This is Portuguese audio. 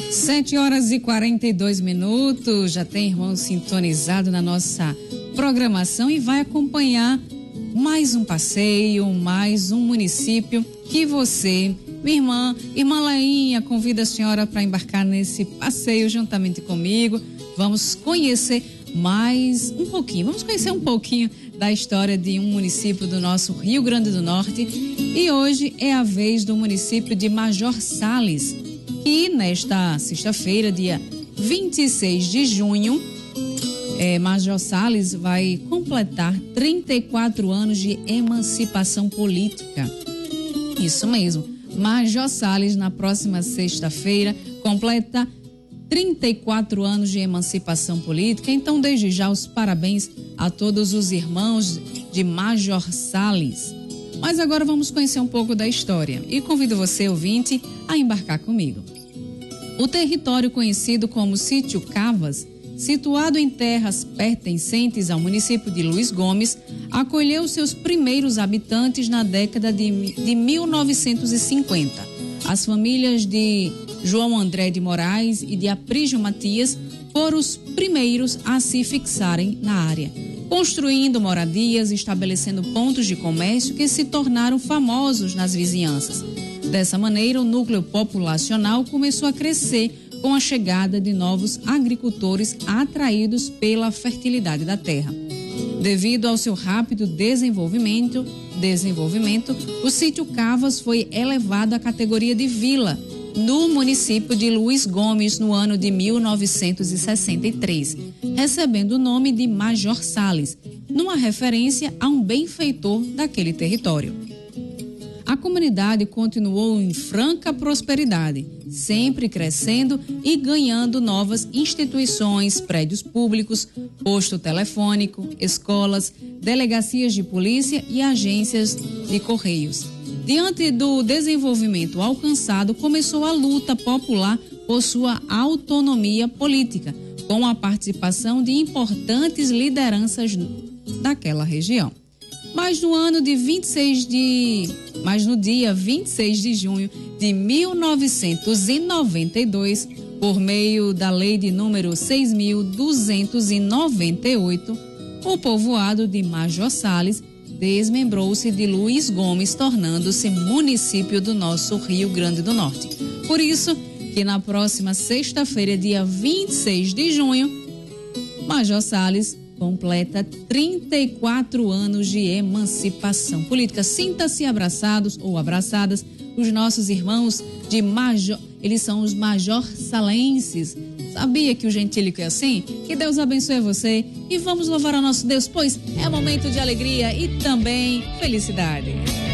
7h42, já tem irmão sintonizado na nossa programação e vai acompanhar mais um passeio, mais um município que você, minha irmã Lainha, convida a senhora para embarcar nesse passeio juntamente comigo. Vamos conhecer vamos conhecer um pouquinho da história de um município do nosso Rio Grande do Norte. E hoje é a vez do município de Major Sales, que nesta sexta-feira, dia 26 de junho, Major Sales vai completar 34 anos de emancipação política. Isso mesmo, Major Sales na próxima sexta-feira completa 34 anos de emancipação política. Então, desde já, os parabéns a todos os irmãos de Major Sales. Mas agora vamos conhecer um pouco da história e convido você, ouvinte, a embarcar comigo. O território conhecido como Sítio Cavas, situado em terras pertencentes ao município de Luiz Gomes, acolheu seus primeiros habitantes na década de 1950. As famílias de João André de Moraes e de Aprígio Matias foram os primeiros a se fixarem na área, construindo moradias, estabelecendo pontos de comércio que se tornaram famosos nas vizinhanças. Dessa maneira, o núcleo populacional começou a crescer com a chegada de novos agricultores atraídos pela fertilidade da terra. Devido ao seu rápido desenvolvimento, o sítio Cavas foi elevado à categoria de vila no município de Luiz Gomes no ano de 1963, recebendo o nome de Major Sales, numa referência a um benfeitor daquele território. A comunidade continuou em franca prosperidade, sempre crescendo e ganhando novas instituições, prédios públicos, posto telefônico, escolas, delegacias de polícia e agências de correios. Diante do desenvolvimento alcançado, começou a luta popular por sua autonomia política, com a participação de importantes lideranças daquela região. Mas no dia 26 de junho de 1992, por meio da lei de número 6.298, o povoado de Major Sales desmembrou-se de Luiz Gomes, tornando-se município do nosso Rio Grande do Norte. Por isso que na próxima sexta-feira, dia 26 de junho, Major Sales completa 34 anos de emancipação política. Sinta-se abraçados ou abraçadas, os nossos irmãos de Major, eles são os Major Salenses. Sabia que o gentílico é assim? Que Deus abençoe você e vamos louvar ao nosso Deus, pois é momento de alegria e também felicidade.